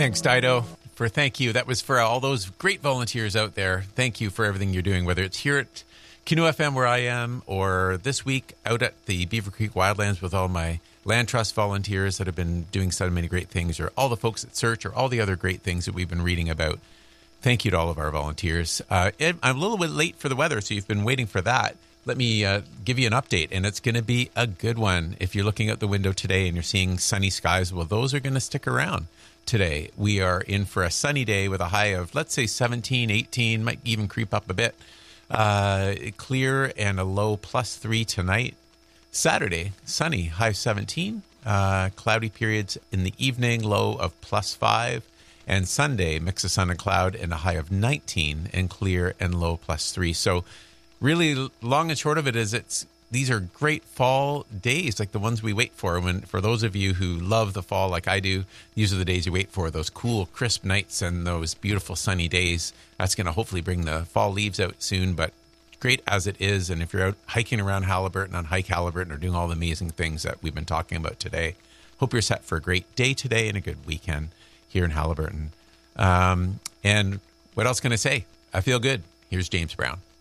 Thanks, Dido, for thank you. That was for all those great volunteers out there. Thank you for everything you're doing, whether it's here at Canoe FM where I am, or this week out at the Beaver Creek Wildlands with all my Land Trust volunteers that have been doing so many great things, or all the folks at Search, or all the other great things that we've been reading about. Thank you to all of our volunteers. I'm a little bit late for the weather, so you've been waiting for that. Let me give you an update, and it's going to be a good one. If you're looking out the window today and you're seeing sunny skies, well, those are going to stick around today. We are in for a sunny day with a high of, let's say, 17, 18, might even creep up a bit. Clear and a low +3 tonight. Saturday, sunny, high 17. Cloudy periods in the evening, low of +5. And Sunday, mix of sun and cloud and a high of 19 and clear and low +3. So really long and short of it is these are great fall days, like the ones we wait for. For those of you who love the fall like I do, these are the days you wait for, those cool, crisp nights and those beautiful sunny days. That's going to hopefully bring the fall leaves out soon, but great as it is. And if you're out hiking around Haliburton on Hike Haliburton or doing all the amazing things that we've been talking about today, hope you're set for a great day today and a good weekend here in Haliburton. And what else can I say? I feel good. Here's James Brown.